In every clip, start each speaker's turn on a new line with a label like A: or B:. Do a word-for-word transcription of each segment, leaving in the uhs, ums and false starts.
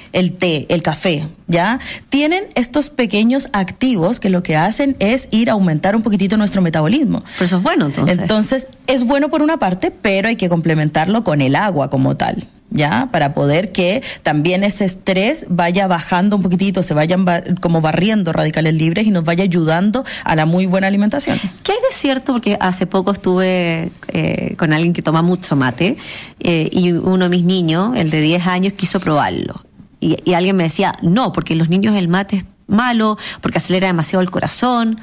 A: el té, el café, ¿ya? Tienen estos pequeños activos que lo que hacen es ir a aumentar un poquitito nuestro metabolismo.
B: Pero eso es bueno, entonces.
A: Entonces, es bueno por una parte, pero hay que complementarlo con el agua como tal, ¿ya? Para poder que también ese estrés vaya bajando un poquitito, se vayan ba- como barriendo radicales libres y nos vaya ayudando a la muy buena alimentación.
B: ¿Qué hay de cierto? Porque hace poco estuve eh, con alguien que toma mucho mate eh, y uno de mis niños, el de diez años, quiso probarlo. Y, y alguien me decía, no, porque los niños el mate es malo, porque acelera demasiado el corazón.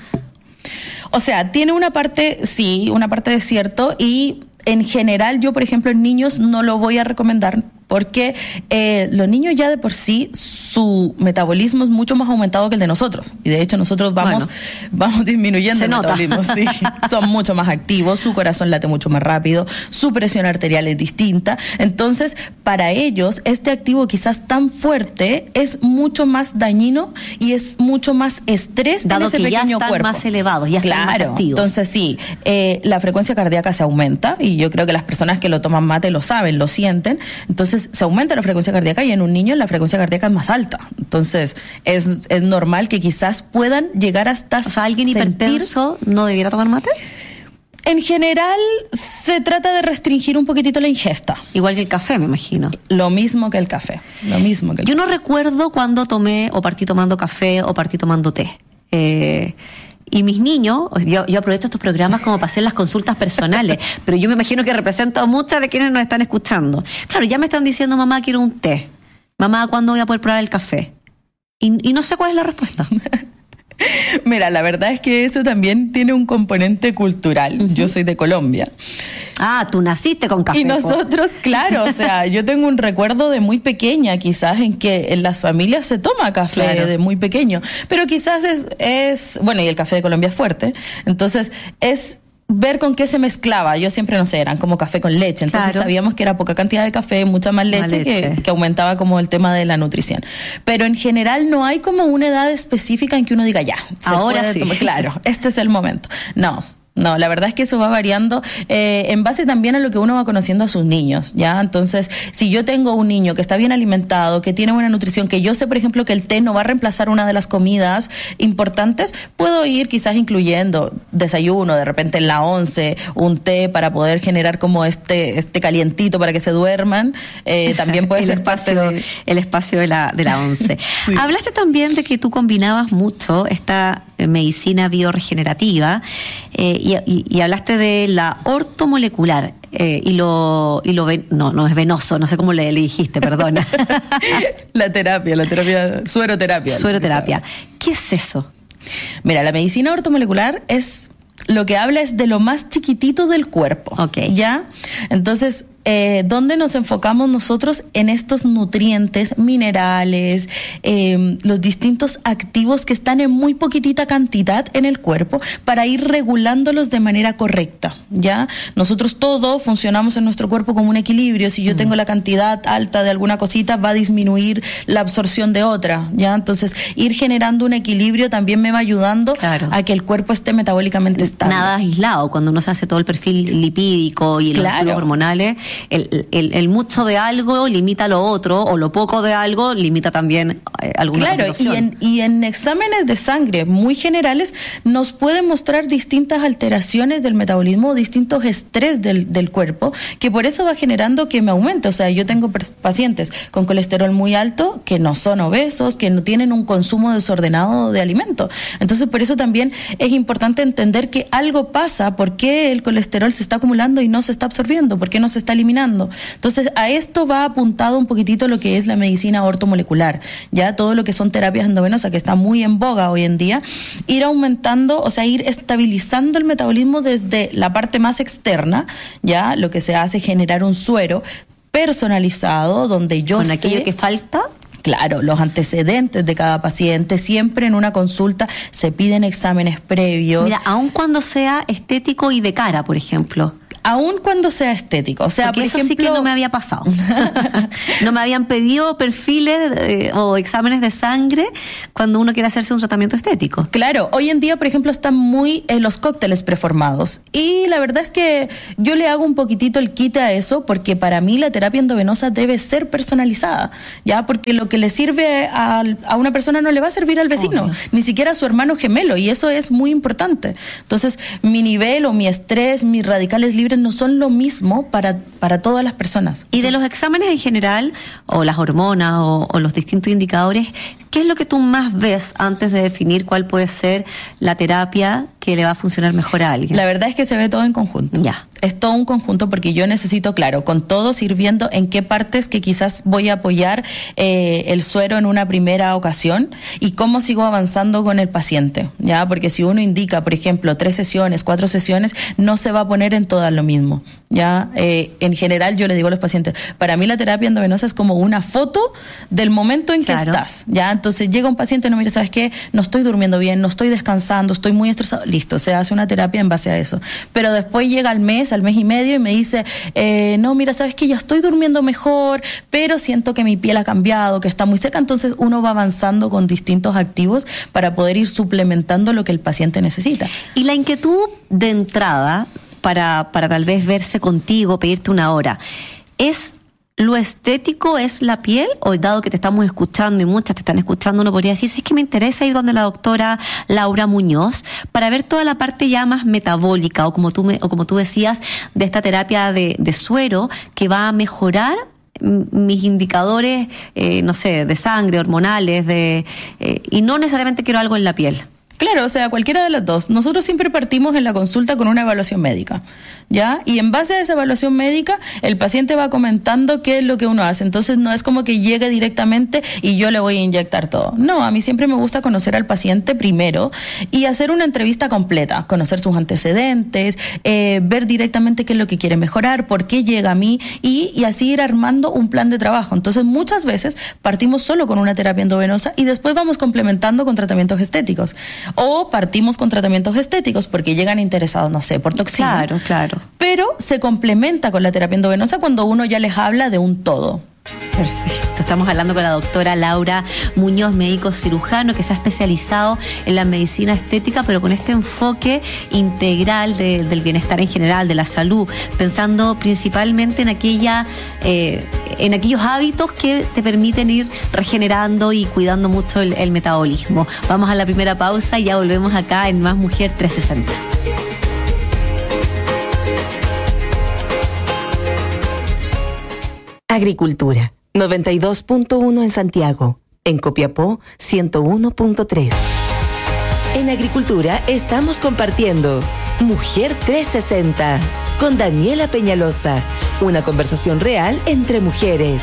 A: O sea, tiene una parte, sí, una parte de cierto, y en general yo, por ejemplo, en niños no lo voy a recomendar porque eh, los niños ya de por sí, su metabolismo es mucho más aumentado que el de nosotros. Y de hecho nosotros vamos, bueno, vamos disminuyendo
B: se
A: el
B: nota.
A: metabolismo. Sí. Son mucho más activos, su corazón late mucho más rápido, su presión arterial es distinta. Entonces, para ellos, este activo quizás tan fuerte es mucho más dañino y es mucho más estrés
B: dado
A: en ese
B: que
A: pequeño
B: ya están
A: cuerpo.
B: más elevados, ya
A: claro,
B: están más activos.
A: Entonces sí, eh, la frecuencia cardíaca se aumenta y yo creo que las personas que lo toman mate lo saben, lo sienten. Entonces se aumenta la frecuencia cardíaca y en un niño la frecuencia cardíaca es más alta. Entonces es, es normal que quizás puedan llegar hasta...
B: O sea, ¿alguien
A: sentir...
B: hipertenso no debiera tomar mate?
A: En general se trata de restringir un poquitito la ingesta.
B: Igual que el café, me imagino.
A: Lo mismo que el café. Lo mismo que el
B: Yo
A: café.
B: no recuerdo cuando tomé o partí tomando café o partí tomando té. Eh... Y mis niños, yo, yo aprovecho estos programas como para hacer las consultas personales, pero yo me imagino que represento a muchas de quienes nos están escuchando. Claro, ya me están diciendo, mamá, quiero un té. Mamá, ¿cuándo voy a poder probar el café? Y, y no sé cuál es la respuesta.
A: Mira, la verdad es que eso también tiene un componente cultural. Uh-huh. Yo soy de Colombia.
B: Ah, tú naciste con café.
A: Y nosotros, po. claro, o sea, yo tengo un recuerdo de muy pequeña, quizás, en que en las familias se toma café claro. de muy pequeño. Pero quizás es, es, bueno, y el café de Colombia es fuerte. Entonces, es ver con qué se mezclaba. Yo siempre, no sé, eran como café con leche. Entonces claro. sabíamos que era poca cantidad de café, mucha más leche, más leche. Que, que aumentaba como el tema de la nutrición. Pero en general no hay como una edad específica en que uno diga, ya, se
B: ahora
A: puede
B: sí.
A: tomar. Claro, este es el momento. No. No, la verdad es que eso va variando eh, en base también a lo que uno va conociendo a sus niños, ¿ya? Entonces, si yo tengo un niño que está bien alimentado, que tiene buena nutrición, que yo sé, por ejemplo, que el té no va a reemplazar una de las comidas importantes, puedo ir quizás incluyendo desayuno, de repente en la once, un té para poder generar como este este calientito para que se duerman. Eh, también puede
B: el
A: ser
B: espacio,
A: parte de...
B: el espacio de la, de la once. Sí. Hablaste también de que tú combinabas mucho esta medicina bioregenerativa eh, y, y, y hablaste de la ortomolecular eh, y lo y lo ven, no no es venoso, no sé cómo le, le dijiste, perdona.
A: La terapia, la terapia, sueroterapia.
B: Sueroterapia. ¿Qué es eso?
A: Mira, la medicina ortomolecular es lo que habla es de lo más chiquitito del cuerpo.
B: Okay.
A: ¿Ya? Entonces, eh, ¿dónde nos enfocamos nosotros? En estos nutrientes, minerales, eh, los distintos activos que están en muy poquitita cantidad en el cuerpo para ir regulándolos de manera correcta, ¿ya? Nosotros todos funcionamos en nuestro cuerpo como un equilibrio. Si yo mm. tengo la cantidad alta de alguna cosita, va a disminuir la absorción de otra, ¿ya? Entonces, ir generando un equilibrio también me va ayudando claro. a que el cuerpo esté metabólicamente estable.
B: Nada aislado, cuando uno se hace todo el perfil lipídico y los
A: claro.
B: estudios hormonales, el, el, el mucho de algo limita lo otro, o lo poco de algo limita también eh, alguna
A: Claro, y en, y en exámenes de sangre muy generales nos pueden mostrar distintas alteraciones del metabolismo, distintos estrés del, del cuerpo, que por eso va generando que me aumente. O sea, yo tengo pacientes con colesterol muy alto que no son obesos, que no tienen un consumo desordenado de alimentos. Entonces, por eso también es importante entender que algo pasa, por qué el colesterol se está acumulando y no se está absorbiendo, por qué no se está eliminando. Entonces, a esto va apuntado un poquitito lo que es la medicina ortomolecular, ya todo lo que son terapias endovenosas, que está muy en boga hoy en día, ir aumentando, o sea, ir estabilizando el metabolismo desde la parte más externa, ya lo que se hace es generar un suero personalizado, donde yo
B: ¿Con
A: sé...
B: aquello que falta?
A: Claro, los antecedentes de cada paciente, siempre en una consulta se piden exámenes previos.
B: Mira, aun cuando sea estético y de cara, por ejemplo.
A: aun cuando sea estético. O sea,
B: porque
A: por
B: eso
A: ejemplo,
B: sí que no me había pasado. No me habían pedido perfiles eh, o exámenes de sangre cuando uno quiere hacerse un tratamiento estético.
A: Claro, hoy en día, por ejemplo, están muy eh, los cócteles preformados. Y la verdad es que yo le hago un poquitito el quite a eso, porque para mí la terapia endovenosa debe ser personalizada, ¿ya? Porque lo que le sirve a, a una persona no le va a servir al vecino, Obvio. Ni siquiera a su hermano gemelo, y eso es muy importante. Entonces, mi nivel o mi estrés, mis radicales libres no son lo mismo para, para todas las personas.
B: Y de los exámenes en general, o las hormonas, o, o los distintos indicadores, ¿qué es lo que tú más ves antes de definir cuál puede ser la terapia que le va a funcionar mejor a alguien?
A: La verdad es que se ve todo en conjunto.
B: Ya.
A: Es todo un conjunto, porque yo necesito, claro, con todos ir viendo en qué partes que quizás voy a apoyar eh, el suero en una primera ocasión y cómo sigo avanzando con el paciente, ¿ya? Porque si uno indica, por ejemplo, tres sesiones, cuatro sesiones, no se va a poner en todas lo mismo, ¿ya? Eh, en general yo le digo a los pacientes, para mí la terapia endovenosa es como una foto del momento en
B: Claro.
A: que estás, ¿ya? Entonces llega un paciente, no, mira, ¿sabes qué? No estoy durmiendo bien, no estoy descansando, estoy muy estresado, listo, se hace una terapia en base a eso. Pero después llega al mes, al mes y medio y me dice, eh, no, mira, ¿sabes qué? Ya estoy durmiendo mejor, pero siento que mi piel ha cambiado, que está muy seca. Entonces uno va avanzando con distintos activos para poder ir suplementando lo que el paciente necesita.
B: Y la inquietud de entrada para, para tal vez verse contigo, pedirte una hora, ¿es lo estético, es la piel? O dado que te estamos escuchando y muchas te están escuchando, uno podría decir, es que me interesa ir donde la doctora Laura Muñoz para ver toda la parte ya más metabólica, o como tú, me, o como tú decías, de esta terapia de, de suero que va a mejorar mis indicadores, eh, no sé, de sangre, hormonales, de eh, y no necesariamente quiero algo en la piel.
A: Claro, o sea, cualquiera de las dos. Nosotros siempre partimos en la consulta con una evaluación médica, ¿ya? Y en base a esa evaluación médica, el paciente va comentando qué es lo que uno hace. Entonces, no es como que llegue directamente y yo le voy a inyectar todo. No, a mí siempre me gusta conocer al paciente primero y hacer una entrevista completa, conocer sus antecedentes, eh, ver directamente qué es lo que quiere mejorar, por qué llega a mí y, y así ir armando un plan de trabajo. Entonces, muchas veces partimos solo con una terapia endovenosa y después vamos complementando con tratamientos estéticos. O partimos con tratamientos estéticos porque llegan interesados, no sé, por toxina.
B: Claro, claro.
A: Pero se complementa con la terapia endovenosa cuando uno ya les habla de un todo.
B: Perfecto. Estamos hablando con la doctora Laura Muñoz, médico cirujano que se ha especializado en la medicina estética, pero con este enfoque integral de, del bienestar en general, de la salud, pensando principalmente en aquella, eh, en aquellos hábitos que te permiten ir regenerando y cuidando mucho el, el metabolismo. Vamos a la primera pausa y ya volvemos acá en Más Mujer trescientos sesenta.
C: Agricultura, noventa y dos punto uno en Santiago. En Copiapó, ciento uno punto tres. En Agricultura estamos compartiendo Mujer trescientos sesenta con Daniela Peñalosa. Una conversación real entre mujeres.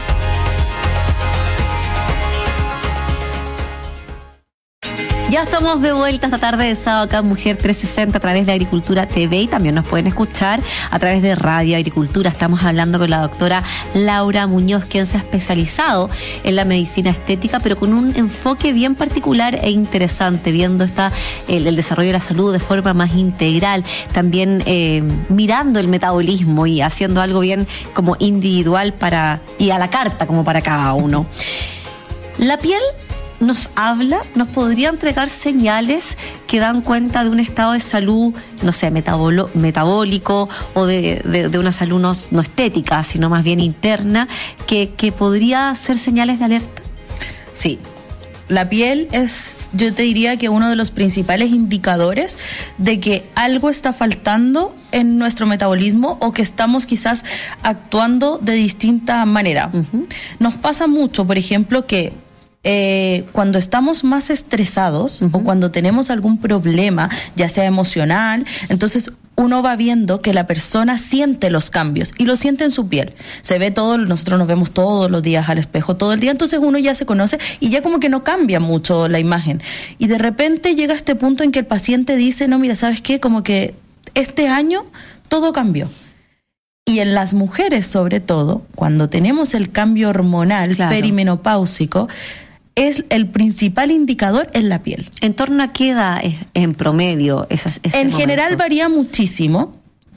B: Ya estamos de vuelta esta tarde de sábado acá en Mujer trescientos sesenta a través de Agricultura T V y también nos pueden escuchar a través de Radio Agricultura. Estamos hablando con la doctora Laura Muñoz, quien se ha especializado en la medicina estética, pero con un enfoque bien particular e interesante, viendo esta, el, el desarrollo de la salud de forma más integral, también eh, mirando el metabolismo y haciendo algo bien como individual para y a la carta como para cada uno. La piel nos habla, nos podría entregar señales que dan cuenta de un estado de salud, no sé, metabolo, metabólico o de, de, de una salud no, no estética, sino más bien interna, que, que podría ser señales de alerta.
A: Sí. La piel es, yo te diría que uno de los principales indicadores de que algo está faltando en nuestro metabolismo o que estamos quizás actuando de distinta manera. Uh-huh. Nos pasa mucho, por ejemplo, que Eh, cuando estamos más estresados uh-huh. o cuando tenemos algún problema, ya sea emocional, entonces uno va viendo que la persona siente los cambios y lo siente en su piel. Se ve todo, nosotros nos vemos todos los días al espejo, todo el día, entonces uno ya se conoce y ya como que no cambia mucho la imagen. Y de repente llega este punto en que el paciente dice, no, mira, ¿sabes qué? Como que este año todo cambió. Y en las mujeres, sobre todo, cuando tenemos el cambio hormonal claro. perimenopáusico, es el principal indicador en la piel.
B: ¿En torno a qué edad es, en promedio? Esas, ese
A: en
B: momento?
A: general varía muchísimo,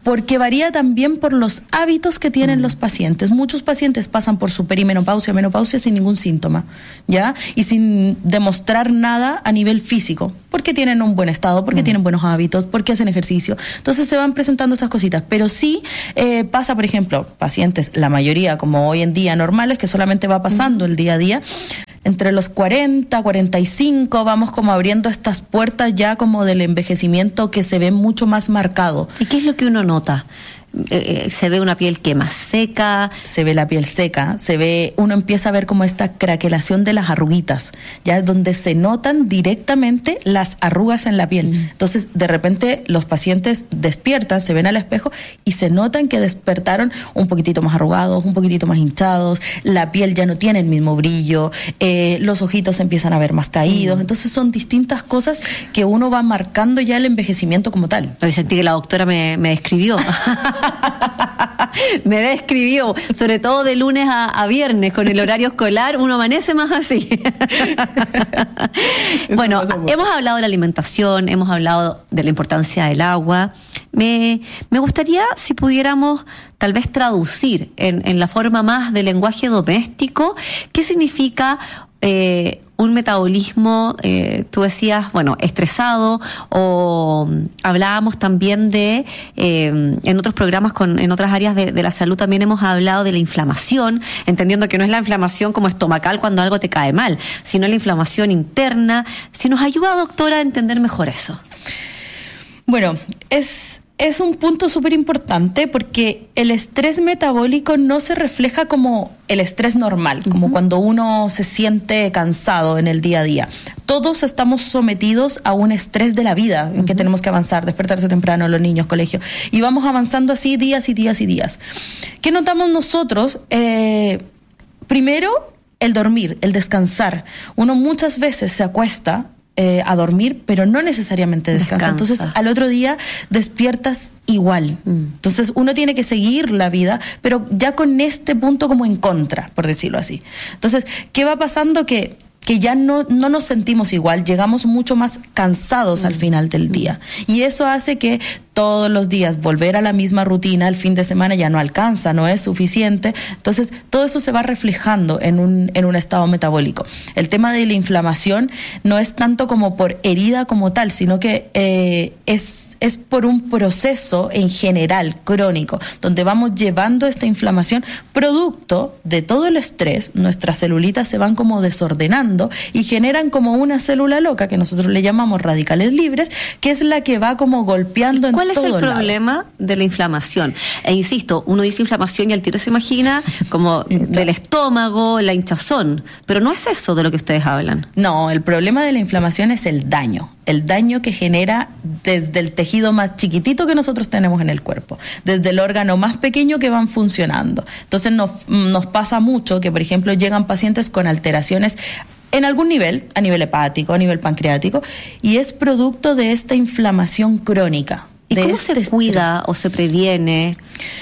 A: porque varía también por los hábitos que tienen mm. los pacientes. Muchos pacientes pasan por su perimenopausia o menopausia sin ningún síntoma, ¿ya? Y sin demostrar nada a nivel físico, porque tienen un buen estado, porque mm. tienen buenos hábitos, porque hacen ejercicio. Entonces se van presentando estas cositas. Pero sí eh, pasa, por ejemplo, pacientes, la mayoría, como hoy en día, normales, que solamente va pasando mm. el día a día, entre los cuarenta, cuarenta y cinco, vamos como abriendo estas puertas ya como del envejecimiento que se ve mucho más marcado.
B: ¿Y qué es lo que uno nota? Eh, se ve una piel que más seca.
A: Se ve la piel seca, se ve, uno empieza a ver como esta craquelación de las arruguitas, ya es donde se notan directamente las arrugas en la piel. Mm. Entonces, de repente, los pacientes despiertan, se ven al espejo y se notan que despertaron un poquitito más arrugados, un poquitito más hinchados, la piel ya no tiene el mismo brillo, eh, los ojitos se empiezan a ver más caídos. Mm. Entonces, son distintas cosas que uno va marcando ya el envejecimiento como tal.
B: Hoy sentí que la doctora me, me describió. Me describió, sobre todo de lunes a, a viernes, con el horario escolar, uno amanece más así. Bueno, hemos hablado de la alimentación, hemos hablado de la importancia del agua. Me, me gustaría si pudiéramos tal vez traducir en, en la forma más de lenguaje doméstico, ¿qué significa eh, un metabolismo, eh, tú decías, bueno, estresado, o hablábamos también de, eh, en otros programas, con, en otras áreas de, de la salud también hemos hablado de la inflamación, entendiendo que no es la inflamación como estomacal cuando algo te cae mal, sino la inflamación interna. Si nos ayuda, doctora, a entender mejor eso.
A: Bueno, es... Es un punto súper importante porque el estrés metabólico no se refleja como el estrés normal, uh-huh. como cuando uno se siente cansado en el día a día. Todos estamos sometidos a un estrés de la vida en uh-huh. que tenemos que avanzar, despertarse temprano, los niños, colegio, y vamos avanzando así días y días y días. ¿Qué notamos nosotros? Eh, primero, el dormir, el descansar. Uno muchas veces se acuesta Eh, a dormir, pero no necesariamente descansa. Descansa. Entonces, al otro día despiertas igual. Mm. Entonces, uno tiene que seguir la vida, pero ya con este punto como en contra, por decirlo así. Entonces, ¿qué va pasando? Que que ya no, no nos sentimos igual, llegamos mucho más cansados mm. al final del día. Y eso hace que todos los días volver a la misma rutina el fin de semana ya no alcanza, no es suficiente. Entonces, todo eso se va reflejando en un, en un estado metabólico. El tema de la inflamación no es tanto como por herida como tal, sino que eh, es, es por un proceso en general, crónico, donde vamos llevando esta inflamación producto de todo el estrés. Nuestras celulitas se van como desordenando y generan como una célula loca que nosotros le llamamos radicales libres, que es la que va como golpeando en todo.
B: ¿Cuál es el problema
A: lado.
B: de la inflamación? E insisto, uno dice inflamación y al tiro se imagina como del estómago, la hinchazón, pero no es eso de lo que ustedes hablan.
A: No, el problema de la inflamación es el daño. El daño que genera desde el tejido más chiquitito que nosotros tenemos en el cuerpo, desde el órgano más pequeño que van funcionando. Entonces nos, nos pasa mucho que, por ejemplo, llegan pacientes con alteraciones en algún nivel, a nivel hepático, a nivel pancreático, y es producto de esta inflamación crónica.
B: ¿Y cómo
A: este
B: se cuida estrés. o se previene?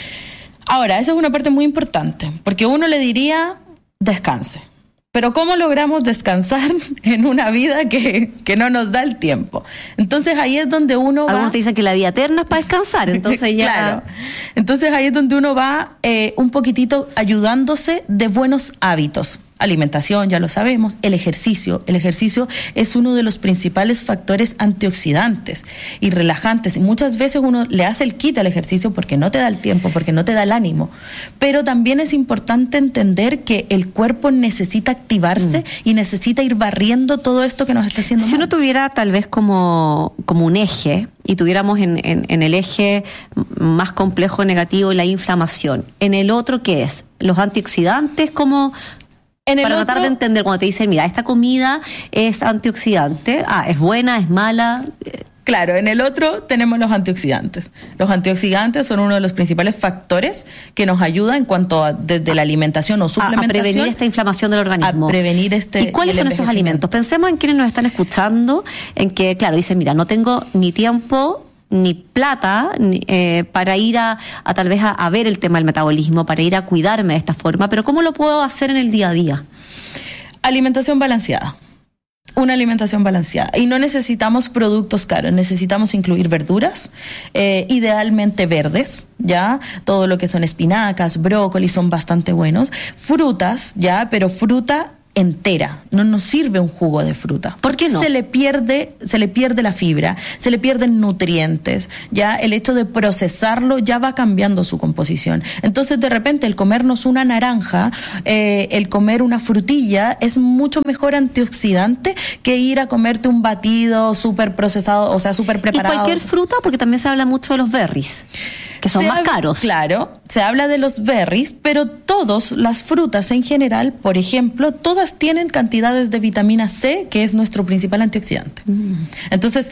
A: Ahora, esa es una parte muy importante, porque uno le diría, descanse. Pero ¿cómo logramos descansar en una vida que, que no nos da el tiempo? Entonces ahí es donde uno va...
B: Algunos te dicen que la vida eterna es para descansar, entonces ya...
A: Claro. Entonces ahí es donde uno va eh, un poquitito ayudándose de buenos hábitos. Alimentación, ya lo sabemos, el ejercicio. El ejercicio es uno de los principales factores antioxidantes y relajantes. Y muchas veces uno le hace el quite al ejercicio porque no te da el tiempo, porque no te da el ánimo. Pero también es importante entender que el cuerpo necesita activarse mm. y necesita ir barriendo todo esto que nos está haciendo
B: mal. Si uno tuviera tal vez como, como un eje, y tuviéramos en, en, en el eje más complejo negativo la inflamación, ¿en el otro qué es? ¿Los antioxidantes? ¿Cómo...? En el Para otro, tratar de entender cuando te dicen, mira, esta comida es antioxidante, ah, es buena, es mala.
A: Claro, en el otro tenemos los antioxidantes. Los antioxidantes son uno de los principales factores que nos ayudan en cuanto a desde la alimentación o suplementación.
B: A, a prevenir esta inflamación del organismo.
A: A prevenir este...
B: ¿Y cuáles son esos alimentos? Pensemos en quienes nos están escuchando, en que, claro, dicen, mira, no tengo ni tiempo ni plata ni, eh, para ir a, a tal vez a, a ver el tema del metabolismo, para ir a cuidarme de esta forma, pero ¿cómo lo puedo hacer en el día a día?
A: Alimentación balanceada. Una alimentación balanceada. Y no necesitamos productos caros, necesitamos incluir verduras, eh, idealmente verdes, ¿ya? Todo lo que son espinacas, brócoli son bastante buenos. Frutas, ¿ya? Pero fruta entera, no nos sirve un jugo de fruta.
B: ¿Por qué no?
A: Se le pierde, se le pierde la fibra, se le pierden nutrientes, ya el hecho de procesarlo ya va cambiando su composición. Entonces, de repente, el comernos una naranja, eh, el comer una frutilla es mucho mejor antioxidante que ir a comerte un batido súper procesado, o sea, súper preparado.
B: ¿Y cualquier fruta? Porque también se habla mucho de los berries, que son
A: se
B: más
A: hab-
B: caros.
A: Claro, se habla de los berries, pero todas las frutas en general, por ejemplo, todas tienen cantidades de vitamina C, que es nuestro principal antioxidante. Mm. Entonces,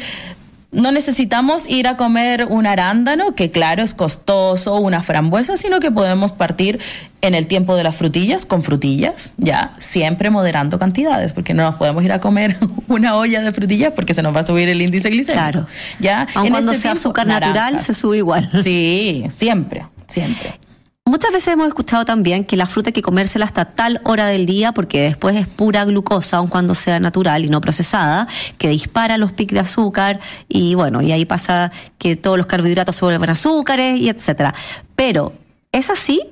A: no necesitamos ir a comer un arándano, que claro, es costoso, una frambuesa, sino que podemos partir en el tiempo de las frutillas, con frutillas, ya, siempre moderando cantidades, porque no nos podemos ir a comer una olla de frutillas porque se nos va a subir el índice glicémico.
B: Claro.
A: Ya,
B: aun
A: en
B: cuando
A: este
B: sea
A: tiempo,
B: azúcar natural,
A: naranjas.
B: se sube igual.
A: Sí, siempre, siempre.
B: Muchas veces hemos escuchado también que la fruta hay que comérsela hasta tal hora del día porque después es pura glucosa, aun cuando sea natural y no procesada, que dispara los picos de azúcar y bueno, y ahí pasa que todos los carbohidratos se vuelven azúcares y etcétera. Pero, ¿es así?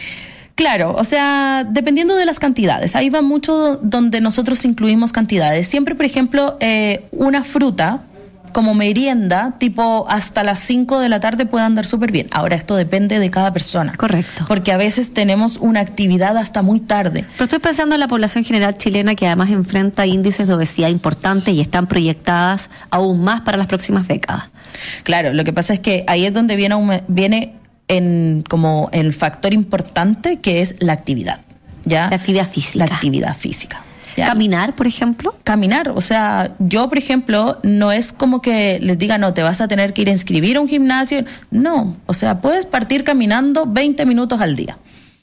A: Claro, o sea, dependiendo de las cantidades, ahí va mucho donde nosotros incluimos cantidades. Siempre, por ejemplo, eh, una fruta como merienda, tipo hasta las cinco de la tarde puede andar súper bien. Ahora, esto depende de cada persona.
B: Correcto.
A: Porque a veces tenemos una actividad hasta muy tarde.
B: Pero estoy pensando en la población general chilena que además enfrenta índices de obesidad importantes y están proyectadas aún más para las próximas décadas.
A: Claro, lo que pasa es que ahí es donde viene, viene en como el factor importante, que es la actividad, ¿ya?
B: La actividad física.
A: La actividad física. ¿Ya?
B: Caminar, por ejemplo.
A: Caminar, o sea, yo, por ejemplo, no es como que les diga, no, te vas a tener que ir a inscribir a un gimnasio. No, o sea, puedes partir caminando veinte minutos al día.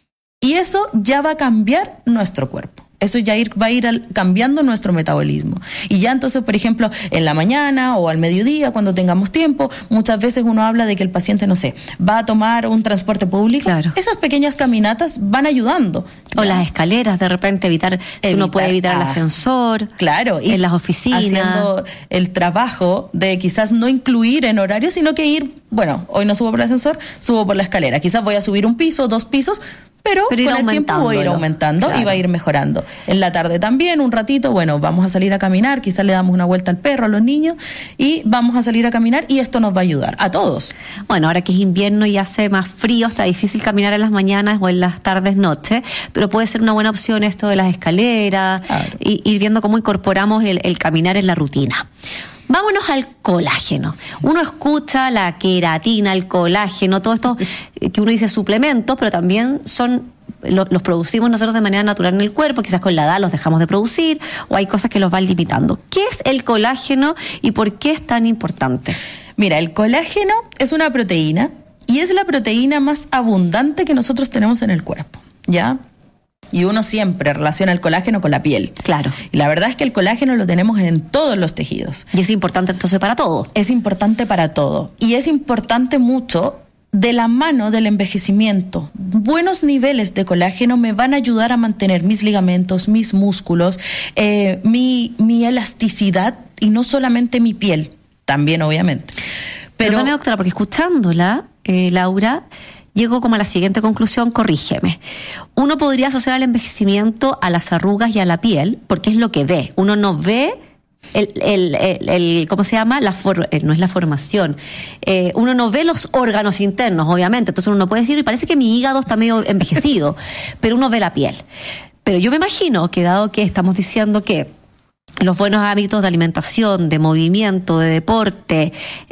A: Y eso ya va a cambiar nuestro cuerpo. Eso ya ir, va a ir al, cambiando nuestro metabolismo. Y ya entonces, por ejemplo, en la mañana o al mediodía, cuando tengamos tiempo, muchas veces uno habla de que el paciente, no sé, va a tomar un transporte público.
B: Claro.
A: Esas pequeñas caminatas van ayudando.
B: O
A: ¿ya?
B: las escaleras, de repente evitar, evitar si uno puede evitar ah, el ascensor.
A: Claro.
B: Y en las oficinas.
A: Haciendo el trabajo de quizás no incluir en horario, sino que ir, bueno, hoy no subo por el ascensor, subo por la escalera. Quizás voy a subir un piso, dos pisos, pero, pero con el tiempo voy a ir aumentando, claro, y va a ir mejorando. En la tarde también, un ratito, bueno, vamos a salir a caminar, quizás le damos una vuelta al perro, a los niños, y vamos a salir a caminar y esto nos va a ayudar a todos.
B: Bueno, ahora que es invierno y hace más frío, está difícil caminar en las mañanas o en las tardes, noches, pero puede ser una buena opción esto de las escaleras, claro, y ir viendo cómo incorporamos el, el caminar en la rutina. Vámonos al colágeno. Uno escucha la queratina, el colágeno, todo esto que uno dice suplementos, pero también son los, los producimos nosotros de manera natural en el cuerpo, quizás con la edad los dejamos de producir o hay cosas que los van limitando. ¿Qué es el colágeno y por qué es tan importante?
A: Mira, el colágeno es una proteína y es la proteína más abundante que nosotros tenemos en el cuerpo, ¿ya? Y uno siempre relaciona el colágeno con la piel.
B: Claro.
A: Y la verdad es que el colágeno lo tenemos en todos los tejidos.
B: Y es importante entonces para todo.
A: Es importante para todo. Y es importante mucho de la mano del envejecimiento. Buenos niveles de colágeno me van a ayudar a mantener mis ligamentos, mis músculos, eh, mi, mi elasticidad y no solamente mi piel, también obviamente. Pero,
B: Perdone, doctora, porque escuchándola, eh, Laura, llego como a la siguiente conclusión, corrígeme. Uno podría asociar el envejecimiento a las arrugas y a la piel, porque es lo que ve. Uno no ve el, el, el, el ¿cómo se llama? La for, no es la formación. Eh, uno no ve los órganos internos, obviamente. Entonces uno no puede decir, y parece que mi hígado está medio envejecido, pero uno ve la piel. Pero yo me imagino que dado que estamos diciendo que los buenos hábitos de alimentación, de movimiento, de deporte,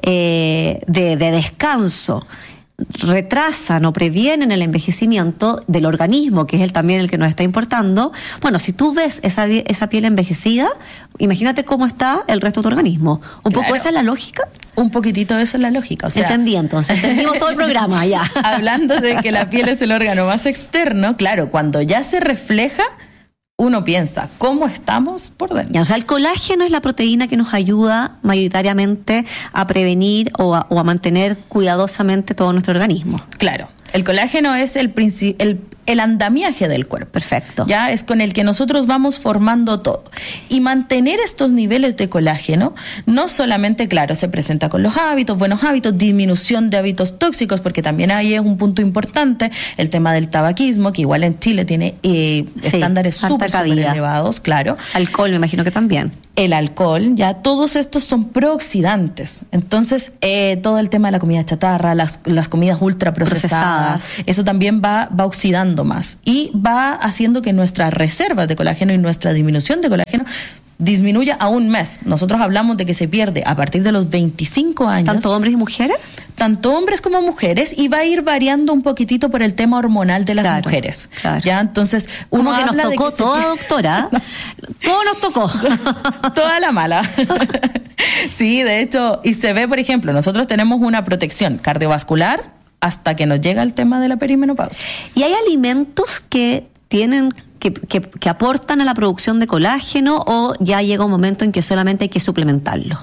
B: eh, de, de descanso, retrasan o previenen el envejecimiento del organismo, que es el también el que nos está importando. Bueno, si tú ves esa, esa piel envejecida, imagínate cómo está el resto de tu organismo. ¿Un claro. poco esa es la lógica?
A: Un poquitito esa es la lógica. O sea,
B: entendí entonces, entendimos todo el programa ya.
A: Hablando de que la piel es el órgano más externo, claro, cuando ya se refleja, uno piensa, ¿cómo estamos por dentro?
B: O sea, el colágeno es la proteína que nos ayuda mayoritariamente a prevenir o a, o a mantener cuidadosamente todo nuestro organismo.
A: Claro. El colágeno es el, princi- el, el andamiaje del cuerpo.
B: Perfecto.
A: Ya es con el que nosotros vamos formando todo. Y mantener estos niveles de colágeno, no solamente, claro, se presenta con los hábitos, buenos hábitos, disminución de hábitos tóxicos, porque también ahí es un punto importante, el tema del tabaquismo, que igual en Chile tiene eh, sí, estándares súper, súper elevados, claro.
B: Alcohol, me imagino que también.
A: El alcohol, ya todos estos son prooxidantes. Entonces, eh, todo el tema de la comida chatarra, las, las comidas ultraprocesadas, procesadas. Eso también va, va oxidando más y va haciendo que nuestras reservas de colágeno y nuestra disminución de colágeno disminuya a un mes. Nosotros hablamos de que se pierde a partir de los veinticinco años.
B: ¿Tanto hombres y mujeres?
A: Tanto hombres como mujeres, y va a ir variando un poquitito por el tema hormonal de las
B: claro,
A: mujeres.
B: Claro.
A: Ya, entonces, uno
B: como que nos tocó
A: que
B: toda, doctora. Todo nos tocó.
A: Toda la mala. Sí, de hecho, y se ve, por ejemplo, nosotros tenemos una protección cardiovascular hasta que nos llega el tema de la perimenopausia.
B: ¿Y hay alimentos que tienen que, que, que aportan a la producción de colágeno, o ya llega un momento en que solamente hay que suplementarlo?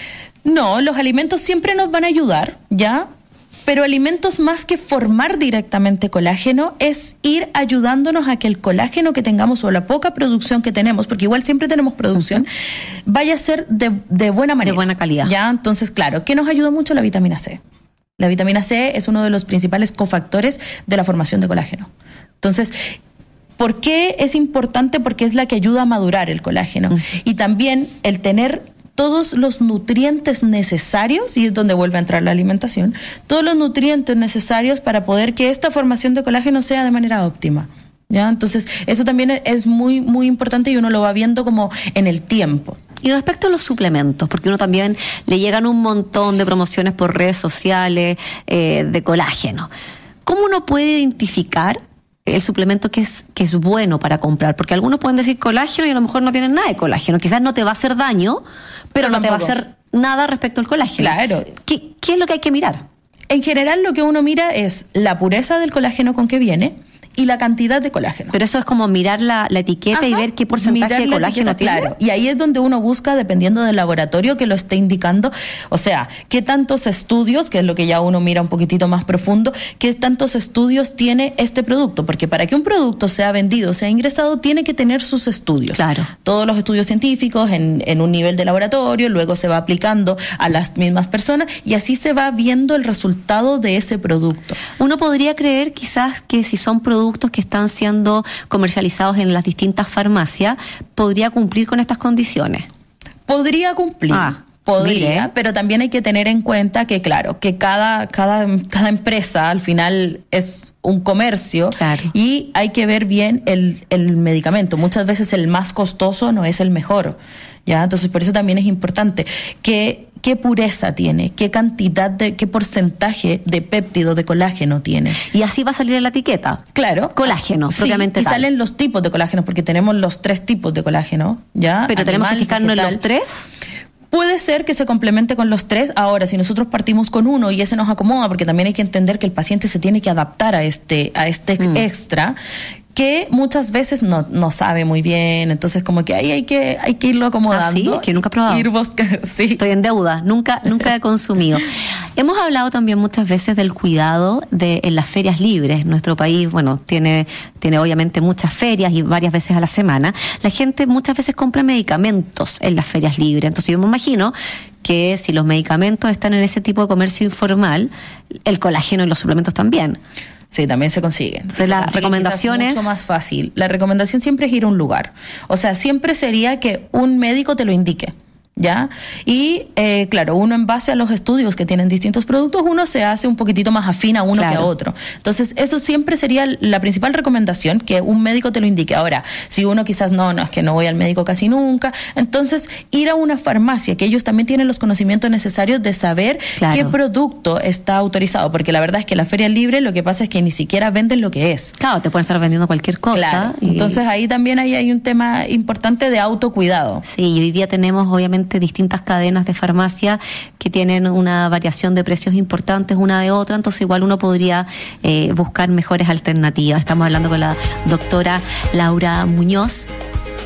A: No, los alimentos siempre nos van a ayudar, ¿ya? Pero alimentos, más que formar directamente colágeno, es ir ayudándonos a que el colágeno que tengamos o la poca producción que tenemos, porque igual siempre tenemos producción, uh-huh, vaya a ser de, de buena manera.
B: De buena calidad.
A: ¿Ya? Entonces, claro, ¿qué nos ayuda mucho? La vitamina C. La vitamina C es uno de los principales cofactores de la formación de colágeno. Entonces, ¿por qué es importante? Porque es la que ayuda a madurar el colágeno. Uh-huh. Y también el tener todos los nutrientes necesarios, y es donde vuelve a entrar la alimentación, todos los nutrientes necesarios para poder que esta formación de colágeno sea de manera óptima. ¿Ya? Entonces, eso también es muy, muy importante, y uno lo va viendo como en el tiempo.
B: Y respecto a los suplementos, porque uno también le llegan un montón de promociones por redes sociales eh, de colágeno. ¿Cómo uno puede identificar el suplemento que es, que es bueno para comprar? Porque algunos pueden decir colágeno y a lo mejor no tienen nada de colágeno. Quizás no te va a hacer daño, pero, pero no tampoco te va a hacer nada respecto al colágeno.
A: Claro.
B: ¿Qué, qué es lo que hay que mirar?
A: En general, lo que uno mira es la pureza del colágeno con que viene y la cantidad de colágeno.
B: Pero eso es como mirar la, la etiqueta. Ajá, y ver qué porcentaje de colágeno tiene.
A: Claro, y ahí es donde uno busca, dependiendo del laboratorio que lo esté indicando, o sea, qué tantos estudios, que es lo que ya uno mira un poquitito más profundo, qué tantos estudios tiene este producto, porque para que un producto sea vendido, sea ingresado, tiene que tener sus estudios.
B: Claro.
A: Todos los estudios científicos en, en un nivel de laboratorio, luego se va aplicando a las mismas personas, y así se va viendo el resultado de ese producto.
B: Uno podría creer quizás que si son productos que están siendo comercializados en las distintas farmacias, podría cumplir con estas condiciones.
A: Podría cumplir.
B: Ah,
A: podría,
B: mire.
A: Pero también hay que tener en cuenta que, claro, que cada, cada, cada empresa al final es un comercio,
B: claro,
A: y hay que ver bien el, el medicamento. Muchas veces el más costoso no es el mejor, ¿ya? Entonces, por eso también es importante que qué pureza tiene, qué cantidad de, qué porcentaje de péptido, de colágeno tiene.
B: Y así va a salir en la etiqueta.
A: Claro.
B: Colágeno,
A: sí,
B: propiamente
A: y
B: tal.
A: salen los tipos de colágeno, porque tenemos los tres tipos de colágeno, ¿ya?
B: Pero
A: Animal,
B: tenemos que fijarnos
A: vegetal.
B: en los tres.
A: Puede ser que se complemente con los tres. Ahora, si nosotros partimos con uno y ese nos acomoda, porque también hay que entender que el paciente se tiene que adaptar a este, a este mm. extra, que muchas veces no, no sabe muy bien, entonces como que ahí hay que, hay que irlo acomodando.
B: ¿Ah, sí? Que nunca he probado.
A: Ir busca- sí.
B: Estoy en deuda, nunca, nunca he consumido. Hemos hablado también muchas veces del cuidado de en las ferias libres. Nuestro país, bueno, tiene, tiene obviamente muchas ferias y varias veces a la semana. La gente muchas veces compra medicamentos en las ferias libres. Entonces yo me imagino que si los medicamentos están en ese tipo de comercio informal, el colágeno y los suplementos también.
A: Sí, también se consigue.
B: Entonces,
A: se
B: las
A: consigue
B: recomendaciones...
A: mucho más fácil. La recomendación siempre es ir a un lugar. O sea, siempre sería que un médico te lo indique, ¿ya? Y, eh, claro, uno en base a los estudios que tienen distintos productos, uno se hace un poquitito más afín a uno, claro, que a otro. Entonces, eso siempre sería la principal recomendación, que un médico te lo indique. Ahora, si uno quizás no, no, es que no voy al médico casi nunca, entonces ir a una farmacia, que ellos también tienen los conocimientos necesarios de saber, claro, qué producto está autorizado, porque la verdad es que la feria libre lo que pasa es que ni siquiera venden lo que es.
B: Claro, te pueden estar vendiendo cualquier cosa.
A: Claro.
B: Y...
A: Entonces, ahí también hay, hay un tema importante de autocuidado.
B: Sí, y hoy día tenemos obviamente distintas cadenas de farmacia que tienen una variación de precios importantes una de otra, entonces igual uno podría eh, buscar mejores alternativas. Estamos hablando con la doctora Laura Muñoz,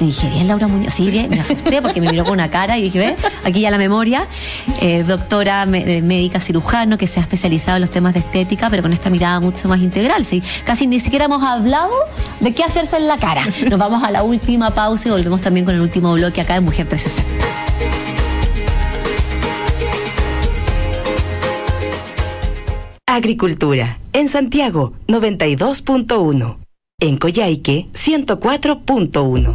B: Y dije, bien, Laura Muñoz. Sí, bien, me asusté porque me miró con una cara y dije, ve, aquí ya la memoria. Eh, doctora me, médica cirujano que se ha especializado en los temas de estética, pero con esta mirada mucho más integral. Sí, casi ni siquiera hemos hablado de qué hacerse en la cara. Nos vamos a la última pausa y volvemos también con el último bloque acá de Mujer trescientos sesenta.
C: Agricultura, en Santiago, noventa y dos punto uno. En Coyhaique, ciento cuatro punto uno.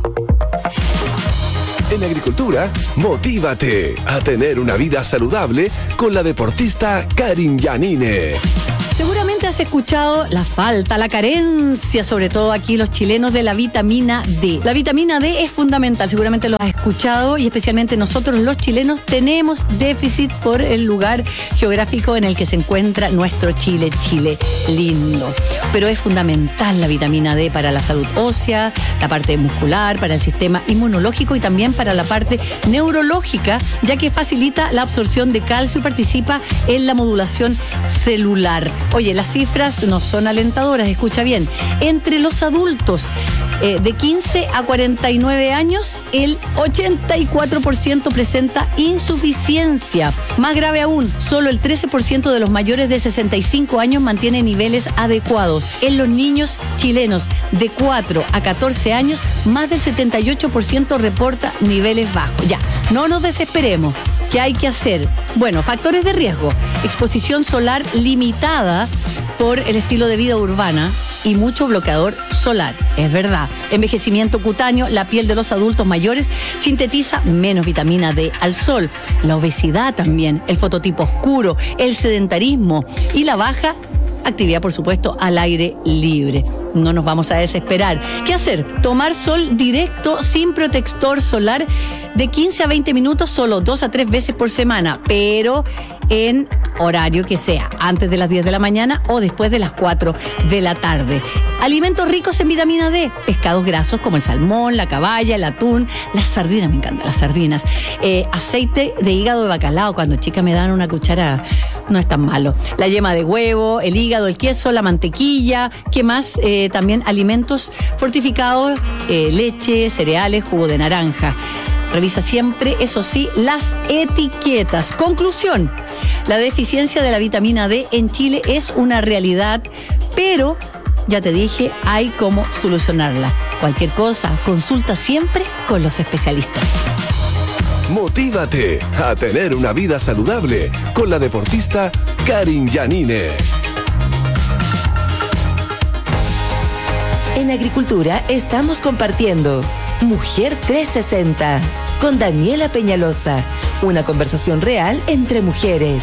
D: En Agricultura, motívate a tener una vida saludable con la deportista Karin Yanine.
E: Seguramente has escuchado la falta, la carencia, sobre todo aquí los chilenos, de la vitamina D. La vitamina D es fundamental, seguramente lo has escuchado, y especialmente nosotros los chilenos tenemos déficit por el lugar geográfico en el que se encuentra nuestro Chile, Chile lindo. Pero es fundamental la vitamina D para la salud ósea, la parte muscular, para el sistema inmunológico y también para la parte neurológica, ya que facilita la absorción de calcio y participa en la modulación celular. Oye, las cifras no son alentadoras, escucha bien. Entre los adultos eh, de quince a cuarenta y nueve años, el ochenta y cuatro por ciento presenta insuficiencia. Más grave aún, solo el trece por ciento de los mayores de sesenta y cinco años mantiene niveles adecuados. En los niños chilenos de cuatro a catorce años, más del setenta y ocho por ciento reporta niveles bajos. Ya, no nos desesperemos. ¿Qué hay que hacer? Bueno, factores de riesgo: exposición solar limitada por el estilo de vida urbana y mucho bloqueador solar. Es verdad. Envejecimiento cutáneo: la piel de los adultos mayores sintetiza menos vitamina D al sol. La obesidad también, el fototipo oscuro, el sedentarismo y la baja actividad, por supuesto, al aire libre. No nos vamos a desesperar. ¿Qué hacer? Tomar sol directo sin protector solar de quince a veinte minutos, solo dos a tres veces por semana, pero en horario que sea antes de las diez de la mañana o después de las cuatro de la tarde. Alimentos ricos en vitamina D: pescados grasos como el salmón, la caballa, el atún, las sardinas, me encantan las sardinas, eh, aceite de hígado de bacalao, cuando chica me dan una cuchara, no es tan malo, la yema de huevo, el hígado, el queso, la mantequilla. ¿Qué más? Eh, también alimentos fortificados, eh, leche, cereales, jugo de naranja. Revisa siempre, eso sí, las etiquetas. Conclusión: la deficiencia de la vitamina D en Chile es una realidad, pero ya te dije, hay cómo solucionarla. Cualquier cosa, consulta siempre con los especialistas.
D: Motívate a tener una vida saludable con la deportista Karin Yanine.
C: En Agricultura estamos compartiendo Mujer trescientos sesenta con Daniela Peñalosa, una conversación real entre mujeres.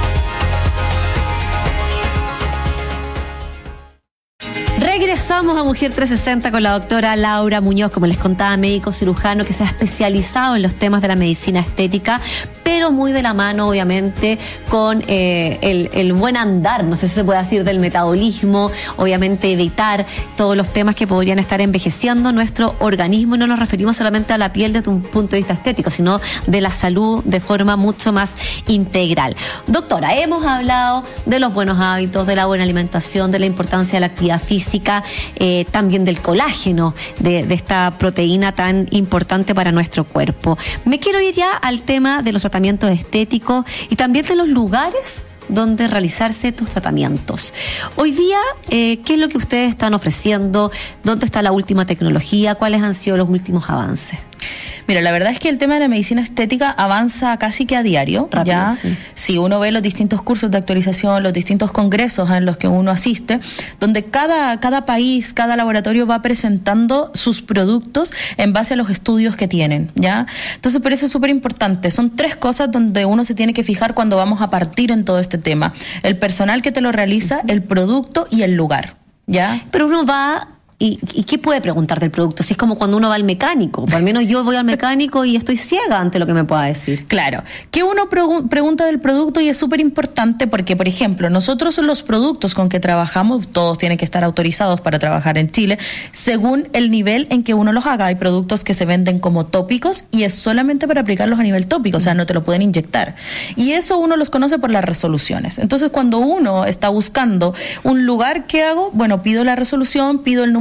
B: Regresamos a Mujer trescientos sesenta con la doctora Laura Muñoz, como les contaba, médico cirujano que se ha especializado en los temas de la medicina estética, pero muy de la mano, obviamente, con eh, el, el buen andar, no sé si se puede decir, del metabolismo, obviamente evitar todos los temas que podrían estar envejeciendo nuestro organismo, y no nos referimos solamente a la piel desde un punto de vista estético, sino de la salud de forma mucho más integral. Doctora, hemos hablado de los buenos hábitos, de la buena alimentación, de la importancia de la actividad física, eh, también del colágeno, de, de esta proteína tan importante para nuestro cuerpo. Me quiero ir ya al tema de los tratamientos estéticos y también de los lugares donde realizarse estos tratamientos. Hoy día, eh, ¿qué es lo que ustedes están ofreciendo? ¿Dónde está la última tecnología? ¿Cuáles han sido los últimos avances?
A: Mira, la verdad es que el tema de la medicina estética avanza casi que a diario. Rápido, ya sí. Si uno ve los distintos cursos de actualización, los distintos congresos en los que uno asiste, donde cada, cada país, cada laboratorio va presentando sus productos en base a los estudios que tienen, ¿ya? Entonces, por eso es súper importante. Son tres cosas donde uno se tiene que fijar cuando vamos a partir en todo este tema: el personal que te lo realiza, el producto y el lugar, ¿ya?
B: Pero uno va... ¿Y, ¿Y qué puede preguntar del producto? Si es como cuando uno va al mecánico. Al menos yo voy al mecánico y estoy ciega ante lo que me pueda decir.
A: Claro. Que uno pregu- pregunta del producto, y es súper importante porque, por ejemplo, nosotros los productos con que trabajamos, todos tienen que estar autorizados para trabajar en Chile, según el nivel en que uno los haga. Hay productos que se venden como tópicos y es solamente para aplicarlos a nivel tópico, o sea, no te lo pueden inyectar. Y eso uno los conoce por las resoluciones. Entonces, cuando uno está buscando un lugar, ¿qué hago? Bueno, pido la resolución, pido el número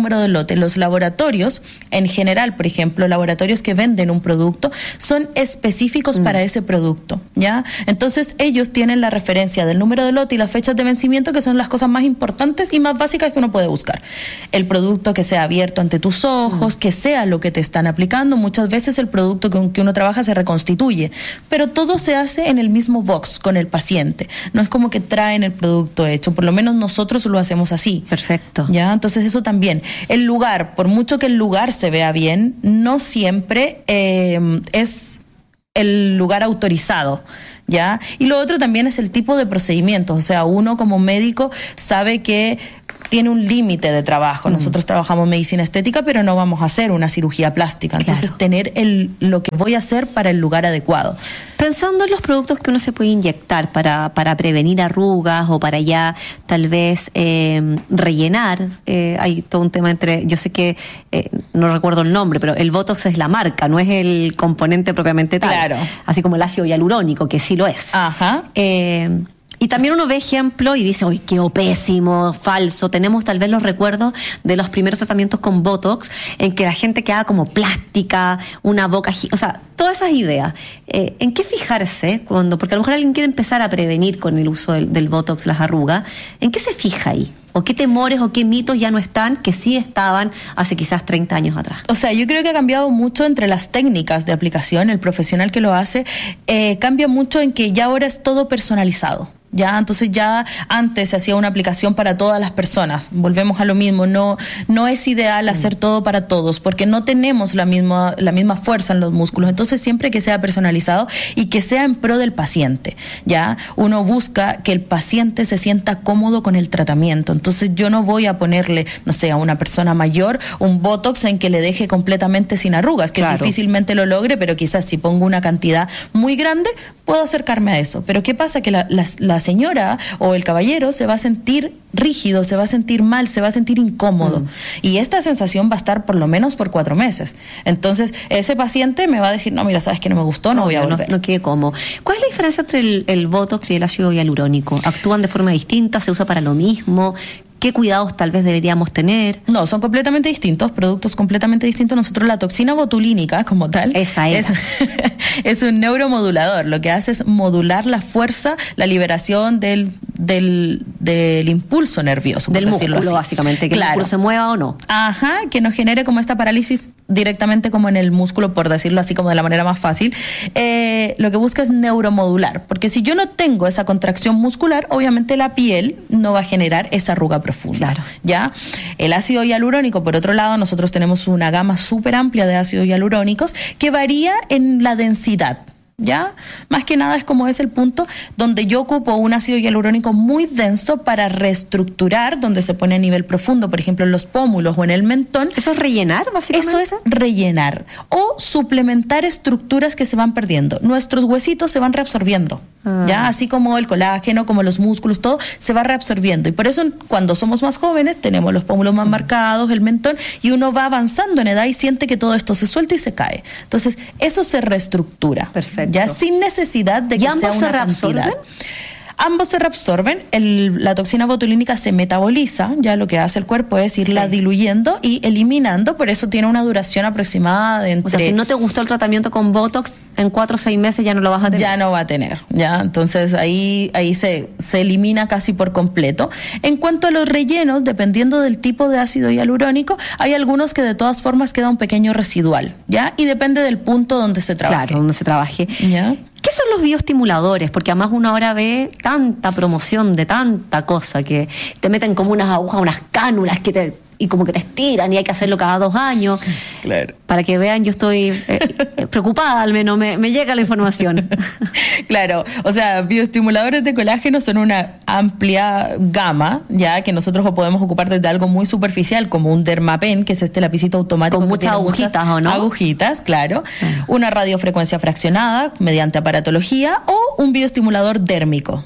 A: número de lote. Los laboratorios, en general, por ejemplo, laboratorios que venden un producto, son específicos mm. para ese producto, ¿ya? Entonces, ellos tienen la referencia del número de lote y las fechas de vencimiento, que son las cosas más importantes y más básicas que uno puede buscar. El producto que sea abierto ante tus ojos, mm. que sea lo que te están aplicando. Muchas veces el producto con que uno trabaja se reconstituye, pero todo se hace en el mismo box con el paciente. No es como que traen el producto hecho, por lo menos nosotros lo hacemos así.
B: Perfecto.
A: ¿Ya? Entonces eso también. El lugar, por mucho que el lugar se vea bien, no siempre eh, es el lugar autorizado, ¿ya? Y lo otro también es el tipo de procedimientos. O sea, uno como médico sabe que tiene un límite de trabajo. Nosotros mm. trabajamos medicina estética, pero no vamos a hacer una cirugía plástica. Entonces, claro. tener el, lo que voy a hacer para el lugar adecuado.
B: Pensando en los productos que uno se puede inyectar para, para prevenir arrugas o para ya tal vez eh, rellenar, eh, hay todo un tema entre, yo sé que, eh, no recuerdo el nombre, pero el Botox es la marca, no es el componente propiamente tal.
A: Claro.
B: Así como el ácido hialurónico, que sí lo es.
A: Ajá.
B: Eh, Y también uno ve ejemplo y dice, uy, qué pésimo, falso. Tenemos tal vez los recuerdos de los primeros tratamientos con Botox, en que la gente quedaba como plástica, una boca... O sea, todas esas ideas. Eh, ¿En qué fijarse cuando...? Porque a lo mejor alguien quiere empezar a prevenir con el uso del, del Botox las arrugas. ¿En qué se fija ahí? ¿O qué temores o qué mitos ya no están que sí estaban hace quizás treinta años atrás?
A: O sea, yo creo que ha cambiado mucho entre las técnicas de aplicación. El profesional que lo hace eh, cambia mucho en que ya ahora es todo personalizado. Ya, entonces ya antes se hacía una aplicación para todas las personas. Volvemos a lo mismo, no, no es ideal hacer todo para todos, porque no tenemos la misma, la misma fuerza en los músculos. Entonces siempre que sea personalizado y que sea en pro del paciente, ya, uno busca que el paciente se sienta cómodo con el tratamiento. Entonces yo no voy a ponerle, no sé, a una persona mayor un Botox en que le deje completamente sin arrugas, que
B: claro.
A: difícilmente lo logre, pero quizás si pongo una cantidad muy grande, puedo acercarme a eso. Pero ¿qué pasa? Que la, la, la señora o el caballero se va a sentir rígido, se va a sentir mal, se va a sentir incómodo. Mm. Y esta sensación va a estar por lo menos por cuatro meses. Entonces, ese paciente me va a decir, no, mira, sabes que no me gustó, no, no voy a volver.
B: No, no quede como. ¿Cuál es la diferencia entre el, el Botox y el ácido hialurónico? ¿Actúan de forma distinta? ¿Se usa para lo mismo? ¿Qué cuidados tal vez deberíamos tener?
A: No, son completamente distintos, productos completamente distintos. Nosotros la toxina botulínica como tal
B: Esa
A: es, es un neuromodulador. Lo que hace es modular la fuerza, la liberación del, del, del impulso nervioso.
B: Del músculo, así. Básicamente, que claro. el músculo se mueva o no.
A: Ajá, que nos genere como esta parálisis directamente como en el músculo, por decirlo así como de la manera más fácil. Eh, lo que busca es neuromodular, porque si yo no tengo esa contracción muscular, obviamente la piel no va a generar esa arruga profunda.
B: Claro.
A: ¿Ya? El ácido hialurónico, por otro lado, nosotros tenemos una gama súper amplia de ácidos hialurónicos que varía en la densidad. ¿Ya? Más que nada es como es el punto donde yo ocupo un ácido hialurónico muy denso para reestructurar, donde se pone a nivel profundo, por ejemplo en los pómulos o en el mentón.
B: ¿Eso es rellenar, básicamente?
A: Eso es rellenar o suplementar estructuras que se van perdiendo. Nuestros huesitos se van reabsorbiendo, ah. ¿ya? Así como el colágeno, como los músculos, todo se va reabsorbiendo. Y por eso cuando somos más jóvenes tenemos los pómulos más marcados, el mentón, y uno va avanzando en edad y siente que todo esto se suelta y se cae. Entonces, eso se reestructura.
B: Perfecto.
A: Ya sin necesidad de que sea una
B: ambos se reabsorben?
A: cantidad. Ambos se reabsorben, el, la toxina botulínica se metaboliza, ya lo que hace el cuerpo es irla sí. diluyendo y eliminando, por eso tiene una duración aproximada de entre...
B: O sea, si no te gustó el tratamiento con Botox, en cuatro o seis meses ya no lo vas a tener.
A: Ya no va a tener, ya, entonces ahí, ahí se, se elimina casi por completo. En cuanto a los rellenos, dependiendo del tipo de ácido hialurónico, hay algunos que de todas formas queda un pequeño residual, ya, y depende del punto donde se trabaje.
B: Claro, donde se trabaje.
A: Ya.
B: ¿Qué son los bioestimuladores? Porque además uno ahora ve tanta promoción de tanta cosa que te meten como unas agujas, unas cánulas que te, y como que te estiran y hay que hacerlo cada dos años.
A: Claro.
B: Para que vean, yo estoy eh, preocupada, al menos me, me llega la información.
A: Claro, o sea, bioestimuladores de colágeno son una amplia gama, ya que nosotros podemos ocupar desde algo muy superficial como un Dermapen, que es este lapicito automático.
B: Con muchas agujitas, ¿o no?
A: Agujitas, claro. Uh-huh. Una radiofrecuencia fraccionada mediante aparatología o un bioestimulador dérmico.